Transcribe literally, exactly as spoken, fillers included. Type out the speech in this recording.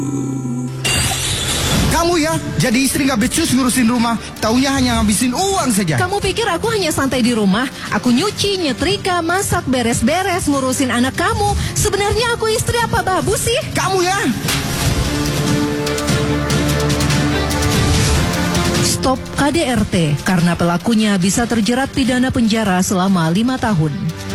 Kamu ya, jadi istri gak becus ngurusin rumah, taunya hanya ngabisin uang saja. Kamu pikir aku hanya santai di rumah? Aku nyuci, nyetrika, masak, beres-beres, ngurusin anak kamu. Sebenarnya aku istri apa babu sih? Kamu ya. Stop K D R T, karena pelakunya bisa terjerat pidana penjara selama lima tahun.